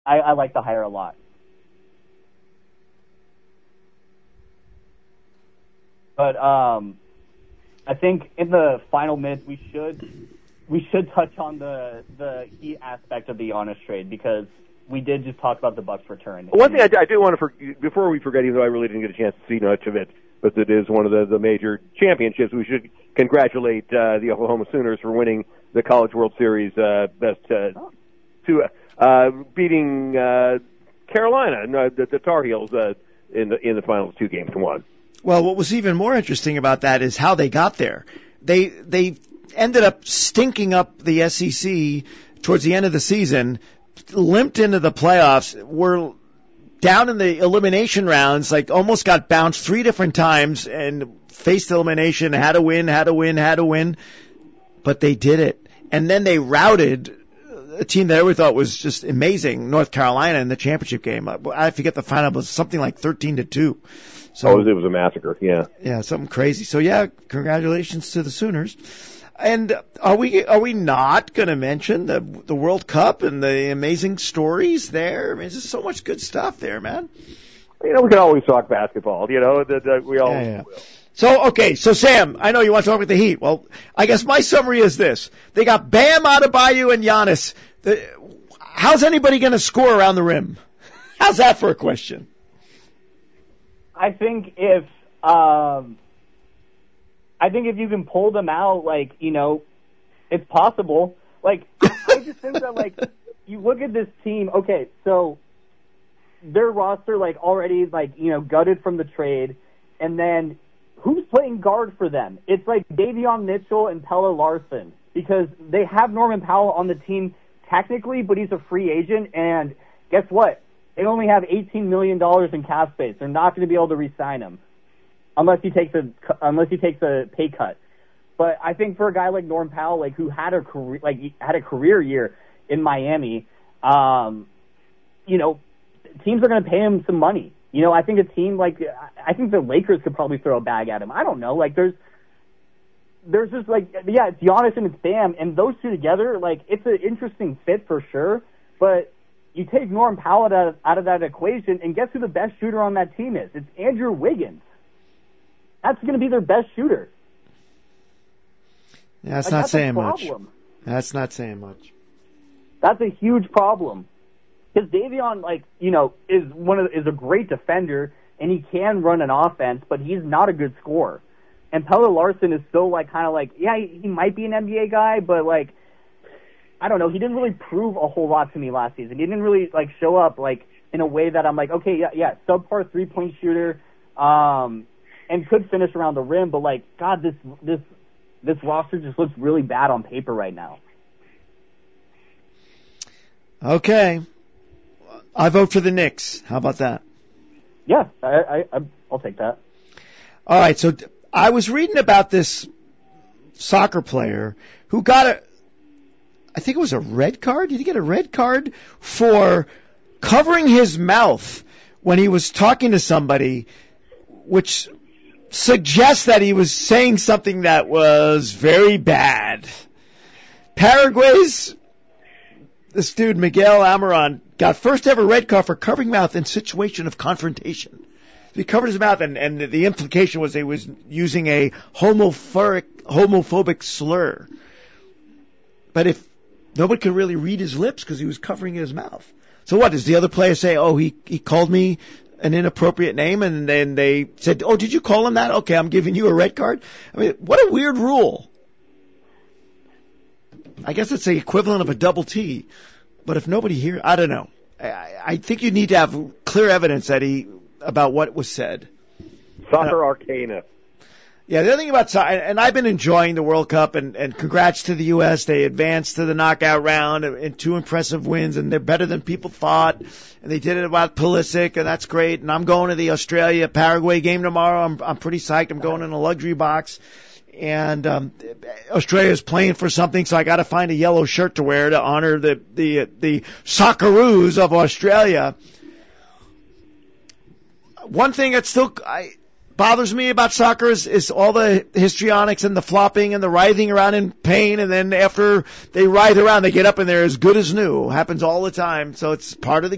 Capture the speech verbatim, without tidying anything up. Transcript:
I, I like the hire a lot. But um, I think in the final minutes we should we should touch on the the Heat aspect of the Giannis trade, because we did just talk about the Bucks return. One thing I, I do want to, for, before we forget, even though I really didn't get a chance to see much of it, but it is one of the, the major championships, we should congratulate uh, the Oklahoma Sooners for winning the College World Series uh, best uh, oh. to uh, beating uh, Carolina, uh, the, the Tar Heels, uh, in the in the finals, two games to one. Well, what was even more interesting about that is how they got there. They they ended up stinking up the S E C towards the end of the season, limped into the playoffs, were down in the elimination rounds, like almost got bounced three different times and faced elimination, had to win, had to win, had to win. But they did it. And then they routed a team that everyone thought was just amazing, North Carolina, in the championship game. I forget the final, but it was something like thirteen to two. So, oh, it was a massacre, yeah. Yeah, something crazy. So, yeah, congratulations to the Sooners. And are we are we not going to mention the the World Cup and the amazing stories there? I mean, there's so much good stuff there, man. You know, we can always talk basketball. You know, that, that we always yeah, yeah. will. So, okay, so Sam, I know you want to talk about the Heat. Well, I guess my summary is this. They got Bam Adebayo and Giannis. The, how's anybody going to score around the rim? How's that for a question? I think if um, I think if you can pull them out, like, you know, it's possible. Like, I just think that, like, you look at this team, okay, so their roster, like, already, like, you know, gutted from the trade, and then who's playing guard for them? It's like Davion Mitchell and Pelle Larsson, because they have Norman Powell on the team technically, but he's a free agent, and guess what? They only have eighteen million dollars in cap space. They're not going to be able to re-sign him unless he takes a unless he takes a pay cut. But I think for a guy like Norm Powell, like who had a career like had a career year in Miami, um, you know, teams are going to pay him some money. You know, I think a team like I think the Lakers could probably throw a bag at him. I don't know. Like there's there's just like yeah, it's Giannis and it's Bam, and those two together, like it's an interesting fit for sure. But you take Norm Powell out of, out of that equation, and guess who the best shooter on that team is? It's Andrew Wiggins. That's going to be their best shooter. Yeah, that's like, not that's saying much. That's not saying much. That's a huge problem. Because Davion, like, you know, is one of the, is a great defender, and he can run an offense, but he's not a good scorer. And Pelle Larsson is still, like, kind of like, yeah, he, he might be an N B A guy, but, like, I don't know. He didn't really prove a whole lot to me last season. He didn't really like show up like in a way that I'm like, okay, yeah, yeah, subpar three point shooter, um, and could finish around the rim. But like, God, this this this roster just looks really bad on paper right now. Okay, I vote for the Knicks. How about that? Yeah, I, I I'll take that. All right. So I was reading about this soccer player who got a. I think it was a red card. Did he get a red card for covering his mouth when he was talking to somebody, which suggests that he was saying something that was very bad? Paraguay's, this dude, Miguel Almiron, got first ever red card for covering mouth in situation of confrontation. He covered his mouth, and, and the implication was he was using a homophobic, homophobic slur. But if nobody could really read his lips because he was covering his mouth. So what, does the other player say, oh, he, he called me an inappropriate name, and then they said, oh, did you call him that? Okay, I'm giving you a red card. I mean, what a weird rule. I guess it's the equivalent of a double T. But if nobody here, I don't know. I, I think you need to have clear evidence that he, about what was said. Soccer arcana. Yeah, the other thing about soccer, and I've been enjoying the World Cup, and, and congrats to the U S. They advanced to the knockout round in two impressive wins, and they're better than people thought. And they did it about Pulisic, and that's great. And I'm going to the Australia-Paraguay game tomorrow. I'm, I'm pretty psyched. I'm going in a luxury box. And um, Australia's playing for something, so I got to find a yellow shirt to wear to honor the the the Socceroos of Australia. One thing that still I, bothers me about soccer is, is all the histrionics and the flopping and the writhing around in pain, and then after they writhe around, they get up and they're as good as new. Happens all the time, so it's part of the